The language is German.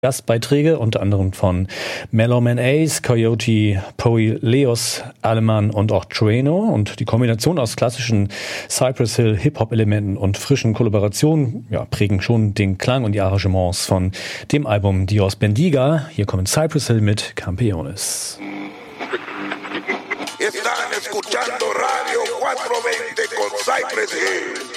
Gastbeiträge, unter anderem von Mellow Man Ace, Coyote, Poe, Leos, Aleman und auch Trueno. Und die Kombination aus klassischen Cypress Hill Hip-Hop-Elementen und frischen Kollaborationen prägen schon den Klang und die Arrangements von dem Album Dios Bendiga. Hier kommen Cypress Hill mit Campeones. Están escuchando Radio 420 con Cypress Hill.